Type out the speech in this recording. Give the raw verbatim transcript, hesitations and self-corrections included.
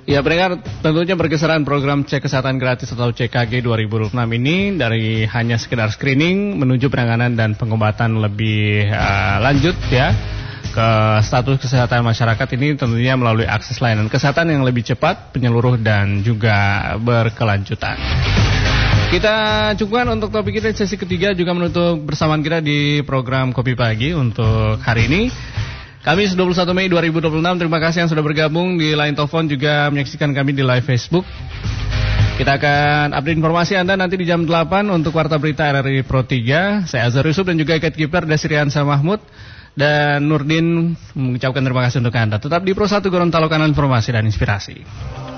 Ya, pendengar, tentunya berkeseran program Cek Kesehatan Gratis atau C K G dua ribu dua puluh enam ini dari hanya sekedar screening menuju penanganan dan pengobatan lebih uh, lanjut ya ke status kesehatan masyarakat ini tentunya melalui akses layanan kesehatan yang lebih cepat, penyeluruh dan juga berkelanjutan. Kita cukupkan untuk topik kita sesi ketiga juga menutup bersamaan kita di program Kopi Pagi untuk hari ini. Kamis dua puluh satu Mei dua ribu dua puluh enam, terima kasih yang sudah bergabung di line telepon juga menyaksikan kami di live Facebook. Kita akan update informasi Anda nanti di jam delapan untuk Warta Berita R R I Pro tiga. Saya Azhar Yusuf dan juga Ikat Kiper Desriansa Mahmud dan Nurdin mengucapkan terima kasih untuk Anda. Tetap di Pro satu Gorontalo, kanal informasi dan inspirasi.